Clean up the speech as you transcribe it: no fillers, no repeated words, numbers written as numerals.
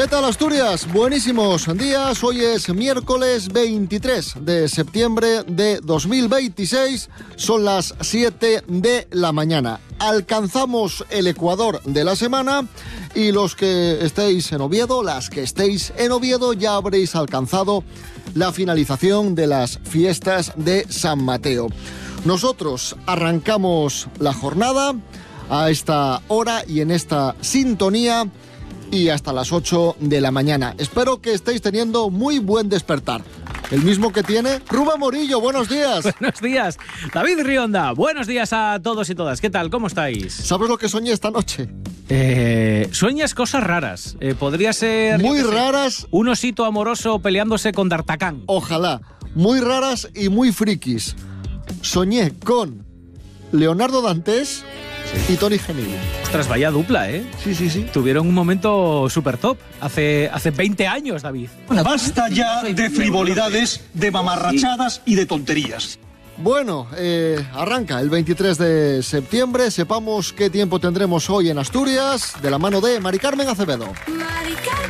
¿Qué tal, Asturias? Buenísimos días. Hoy es miércoles 23 de septiembre de 2026. Son las 7 de la mañana. Alcanzamos el ecuador de la semana y los que estéis en Oviedo, las que estéis en Oviedo, ya habréis alcanzado la finalización de las fiestas de San Mateo. Nosotros arrancamos la jornada a esta hora y en esta sintonía y hasta las 8 de la mañana. Espero que estéis teniendo muy buen despertar. El mismo que tiene Rubén Morillo. Buenos días. Buenos días. David Rionda. Buenos días a todos y todas. ¿Qué tal? ¿Cómo estáis? ¿Sabes lo que soñé esta noche? Sueñas cosas raras. Podría ser... Muy raras. Un osito amoroso peleándose con D'Artagnan. Ojalá. Muy raras y muy frikis. Soñé con Leonardo Dantes y Tony Genil. Ostras, vaya dupla, ¿eh? Sí. Tuvieron un momento súper top. Hace 20 años, David. Basta ya de frivolidades, de mamarrachadas y de tonterías. Bueno, arranca el 23 de septiembre. Sepamos qué tiempo tendremos hoy en Asturias, de la mano de Mari Carmen Acevedo.